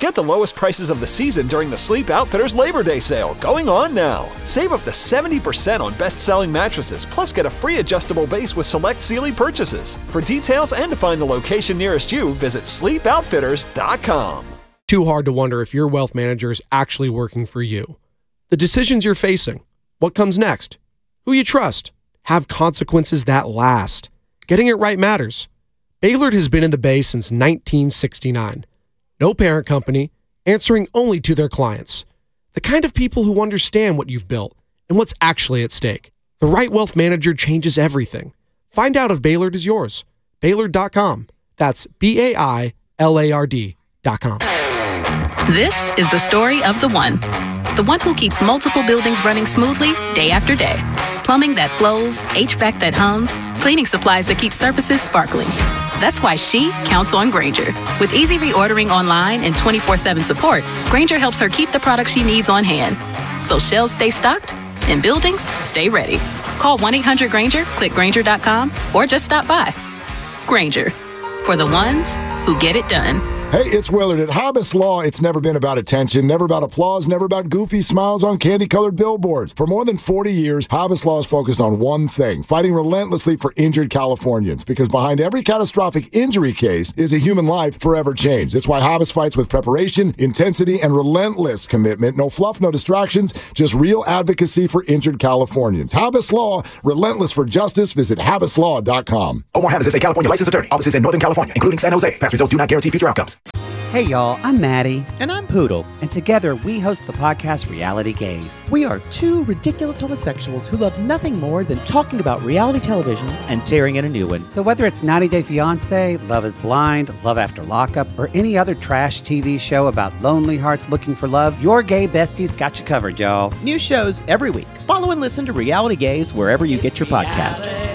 Get the lowest prices of the season during the Sleep Outfitters Labor Day sale, going on now. Save up to 70% on best-selling mattresses, plus get a free adjustable base with select Sealy purchases. For details and to find the location nearest you, visit sleepoutfitters.com. Too hard to wonder if your wealth manager is actually working for you. The decisions you're facing, what comes next, who you trust, have consequences that last. Getting it right matters. Baylord has been in the Bay since 1969. No parent company, answering only to their clients. The kind of people who understand what you've built and what's actually at stake. The right wealth manager changes everything. Find out if Baylord is yours. Baylord.com. That's Bailard.com. This is the story of the one who keeps multiple buildings running smoothly day after day. Plumbing that flows, HVAC that hums, cleaning supplies that keep surfaces sparkling. That's why she counts on Grainger. With easy reordering online and 24/7 support, Grainger helps her keep the products she needs on hand. So shelves stay stocked and buildings stay ready. Call 1-800-GRAINGER, click Grainger.com, or just stop by. Grainger, for the ones who get it done. Hey, it's Willard. At Hobbs Law, it's never been about attention, never about applause, never about goofy smiles on candy-colored billboards. For more than 40 years, Hobbs Law is focused on one thing, fighting relentlessly for injured Californians. Because behind every catastrophic injury case is a human life forever changed. That's why Hobbs fights with preparation, intensity, and relentless commitment. No fluff, no distractions, just real advocacy for injured Californians. Hobbs Law, relentless for justice. Visit HobbsLaw.com. Omar Habas is a California licensed attorney. Offices in Northern California, including San Jose. Past results do not guarantee future outcomes. Hey y'all, I'm Maddie. And I'm Poodle. And together we host the podcast Reality Gaze. We are two ridiculous homosexuals who love nothing more than talking about reality television and tearing in a new one. So whether it's 90 Day Fiancé, Love is Blind, Love After Lockup, or any other trash TV show about lonely hearts looking for love, your gay besties got you covered, y'all. New shows every week. Follow and listen to Reality Gaze wherever you get your podcast.